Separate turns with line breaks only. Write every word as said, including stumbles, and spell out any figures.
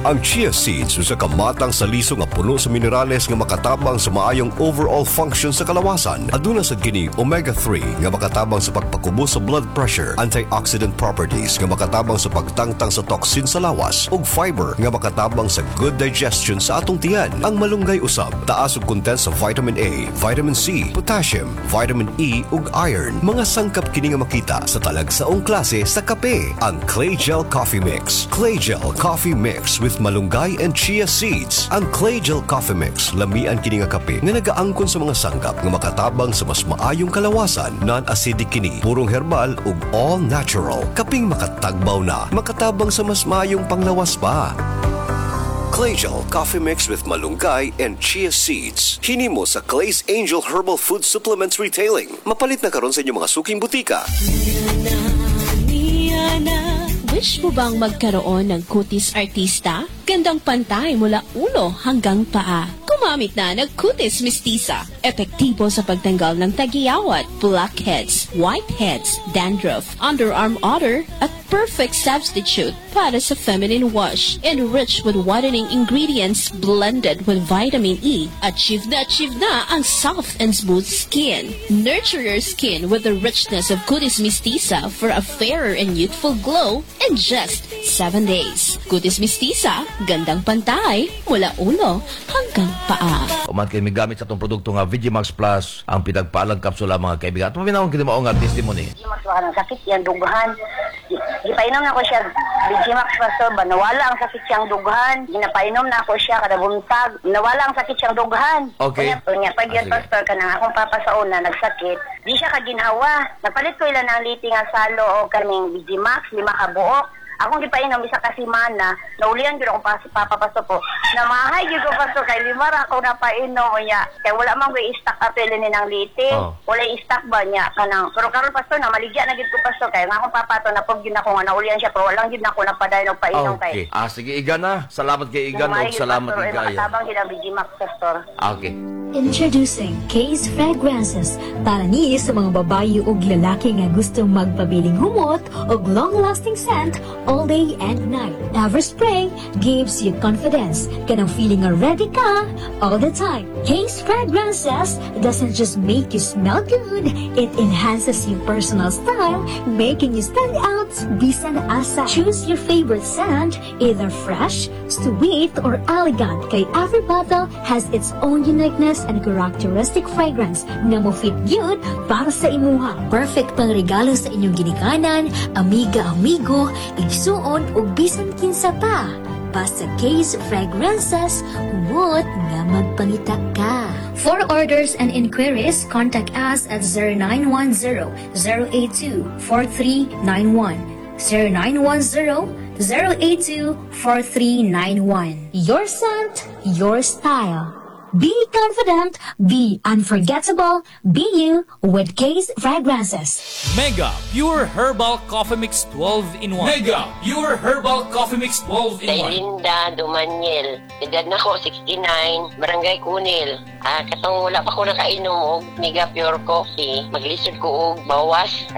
Ang chia seeds usa ka matang sa liso nga puno sa minerales nga makatabang sa maayong overall function sa kalawasan. Aduna sad kini omega three nga makatabang sa pagpakubo sa blood pressure, antioxidant properties nga makatabang sa pagtangtang sa toxin sa lawas, ug fiber nga makatabang sa good digestion sa atong tiyan. Ang malunggay usab taas og content sa vitamin A, vitamin C, potassium, vitamin E ug iron. Mga sangkap kini nga makita sa talagsaong klase sa kape. Ang Clay Gel Coffee Mix. Clay Gel Coffee Mix with malunggay and chia seeds. Ang Clay Gel Coffee Mix lamian kini nga kape nga nagaangkon sa mga sangkap nga makatabang sa mas maayong kalawasan. Non-acidic kini, purong herbal ug all natural. Kaping makatagbaw na, makatabang sa mas maayong panglawas pa. Clay Gel Coffee Mix with malunggay and chia seeds. Hinimo sa Clay's Angel Herbal Food Supplements Retailing. Mapalit na karon sa inyong mga suking butika.
Wish mo bang magkaroon ng kutis artista? Gandang pantay mula ulo hanggang paa. Gumamit na ng kutis mistisa. Epektibo sa pagtanggal ng tagiyawat, blackheads, whiteheads, dandruff, underarm odor, at perfect substitute para sa feminine wash. Enriched with whitening ingredients blended with vitamin E. Achieve na achieve na ang soft and smooth skin. Nurture your skin with the richness of kutis mistisa for a fairer and youthful glow in just seven days. Kutis mistisa, gandang pantay mula ulo hanggang paa.
Uman kay migamit sa itong produkto nga Vigimax Plus, ang pinagpaalang kapsula mga kaibigan. At maminawang kita mao nga testimony.
Vigimax ba ng sakit yan, dughan. Gipainom na ako siya, Vigimax Pastor ba, nawala ang sakit siyang dughan. Ginapainom na ako siya kada buntag, nawala ang sakit siyang dughan.
Okay.
Kanya, kanya pag yan,
Ah,
Pastor, kanang akong papa sa una, nagsakit, di siya kaginawa. Napalit ko ilan ng liti nga salo o kaming Vigimax, lima ka buok. Akong gipainom isa ka semana, naulian gyud akong pas papapaso po. Na mahay gyud ko pasto kay lima ra ako napainom niya. Kay wala man ko i-stock apel ni nang liti.
Oh.
Wala i-stock ba niya kanang. Pero karon pasto na maligya na gyud ko pasto kay nga akong papato na pog gyud ako nga naulian siya pero wala gyud na ako napadayon og painom kay.
Okay. Ah, sige, Iga na. Salamat kay Iga og salamat Igaya.
Tabang gyud ang Vigimax Pastor.
Okay.
Introducing Case Fragrances para ni sa mga babae ug lalaki nga gustong magpabiling humot ug long-lasting scent all day and night. Everspray gives you confidence. Kanang feeling nga ready ka all the time. Case Fragrances doesn't just make you smell good, it enhances your personal style, making you stand out bisan asa. Choose your favorite scent, either fresh, sweet, or elegant. Kay every bottle has its own uniqueness and characteristic fragrance na mo fit good para sa imuha. Perfect pang regalo sa inyong ginikanan, amiga-amigo, igsuon o bisan kinsa pa. Basta Case Fragrances, humot nga magpangita ka. For orders and inquiries, contact us at zero nine one zero, zero eight two, four three nine one. zero nine one zero, zero eight two, four three nine one. Your scent, your style. Be confident, be unforgettable, be you with Case Fragrances.
Mega Pure Herbal Coffee Mix twelve in one. Mega Pure Herbal Coffee Mix twelve in
Kay
one.
Linda Dumaniel. Edad na ko, sixty-nine, Barangay Kunil. Ah, katong wala pa ko nakainom og Mega Pure Coffee. Maglisod ko og bawas.